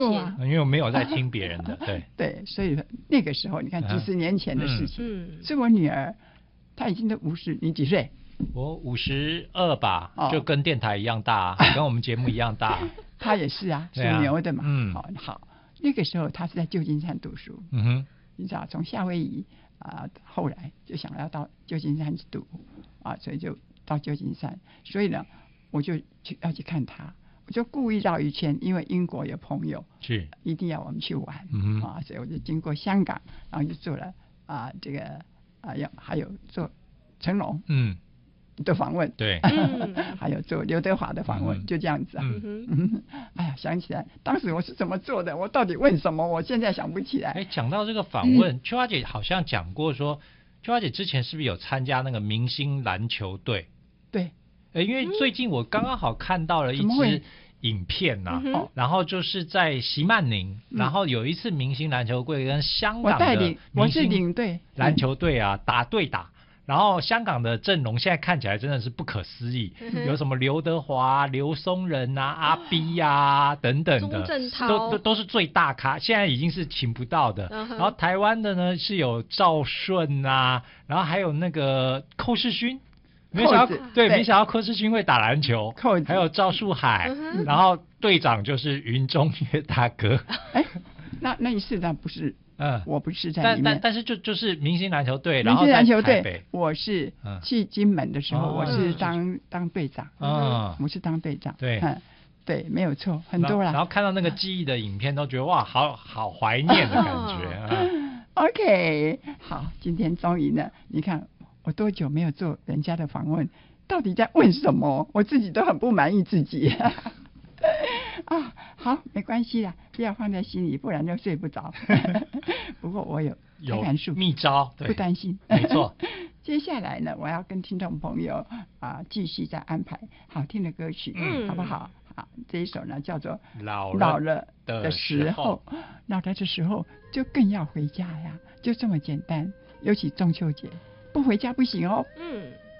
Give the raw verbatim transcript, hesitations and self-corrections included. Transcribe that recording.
啊，因为我没有在听别人的，对对，所以那个时候你看几十年前的事情， 嗯， 是我女儿，她已经都五十，你几岁？ 我五十二吧，哦，就跟电台一样大，跟我们节目一样大。 她也是啊，属牛的嘛。嗯，好，好，那个时候她是在旧金山读书。 嗯哼， 你知道，从夏威夷啊、呃，后来就想要到旧金山去读啊，所以就到旧金山。所以呢，我就去要去看她，我就故意绕一圈，因为英国有朋友，是一定要我们去玩。嗯哼，啊，所以我就经过香港，然后就做了啊、呃、这个啊要、呃、还有做成龙。嗯。的访问， 对， 还有做刘德华的访问，嗯、就这样子啊。嗯嗯，哎呀，想起来当时我是怎么做的，我到底问什么，我现在想不起来。 哎，讲到这个访问，嗯、秋华姐好像讲过说，秋华姐之前是不是有参加那个明星篮球队？ 对， 哎，因为最近我刚刚好看到了一支影片呐、啊，嗯、然后就是在席曼宁，嗯、然后有一次明星篮球队跟香港的我是领队篮球队啊、嗯、打对打。然后香港的阵容现在看起来真的是不可思议，嗯、有什么刘德华、刘松仁啊、阿 B 啊等等的，都都都是最大咖，现在已经是请不到的。嗯、然后台湾的呢是有赵顺啊，然后还有那个寇世勋，没想到对，没想到寇世勋会打篮球，还有赵树海，嗯、然后队长就是云中岳大哥。 哎，那那一次那不是。嗯，我不是在里面， 但但但是就就是明星篮球队，然后在台北，我是去金门的时候，嗯、我是当、嗯、当队长，嗯，我是当队长， 对， 嗯，对，没有错，很多啦。 然后看到那个记忆的影片，都觉得哇，好好怀念的感觉。 嗯、OK， 好，今天终于呢，你看我多久没有做人家的访问，到底在问什么？我自己都很不满意自己。啊，好，没关系啦，不要放在心里，不然就睡不着。不过我有有秘招， 不担心。 没错。 接下来呢，我要跟听众朋友啊、呃、继续再安排好听的歌曲，嗯，好不好？好，这一首呢叫做《 老老了的时候》，老了的时候就更要回家呀，就这么简单。尤其中秋节，不回家不行哦。嗯。